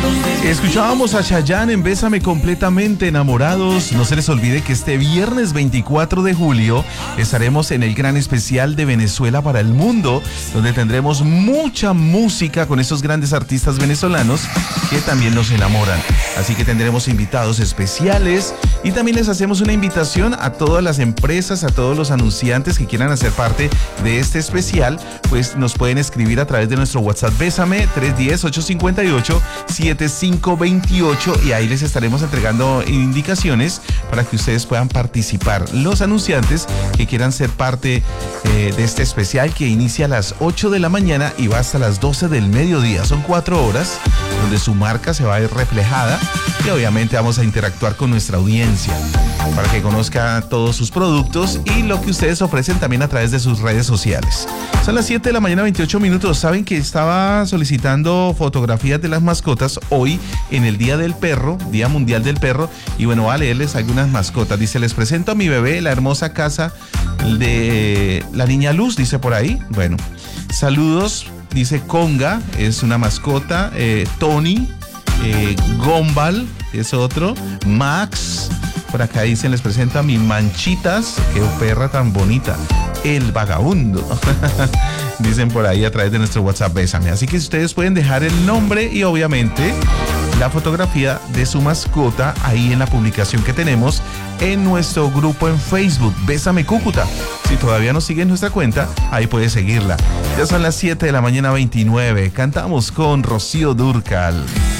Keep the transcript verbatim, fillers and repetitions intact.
Escuchábamos a Chayanne en Bésame Completamente Enamorados. No se les olvide que este viernes veinticuatro de julio estaremos en el gran especial de Venezuela para el mundo, donde tendremos mucha música con estos grandes artistas venezolanos que también nos enamoran. Así que tendremos invitados especiales y también les hacemos una invitación a todas las empresas, a todos los anunciantes que quieran hacer parte de este especial, pues nos pueden escribir a través de nuestro WhatsApp Bésame tres uno cero, ocho cinco ocho, siete cinco dos ocho y ahí les estaremos entregando indicaciones para que ustedes puedan participar. Los anunciantes que quieran ser parte eh, de este especial que inicia a las ocho de la mañana y va hasta las doce del mediodía. Son cuatro horas donde su marca se va a ver reflejada y obviamente vamos a interactuar con nuestra audiencia para que conozca todos sus productos y lo que ustedes ofrecen también a través de sus redes sociales. Son las siete de la mañana, veintiocho minutos. Saben que estaba solicitando fotografías de las mascotas hoy en el Día del Perro, Día Mundial del Perro, y bueno, voy a leerles algunas mascotas. Dice, les presento a mi bebé, la hermosa casa de la niña Luz, dice por ahí. Bueno, saludos, dice Conga, es una mascota, eh, Tony, eh, Gombal es otro, Max, por acá dicen, les presento a mi Manchitas, qué perra tan bonita, el vagabundo. Dicen por ahí a través de nuestro WhatsApp Bésame. Así que ustedes pueden dejar el nombre y obviamente la fotografía de su mascota ahí en la publicación que tenemos en nuestro grupo en Facebook, Bésame Cúcuta. Si todavía no siguen nuestra cuenta, ahí puedes seguirla. Ya son las siete de la mañana, veintinueve. Cantamos con Rocío Dúrcal.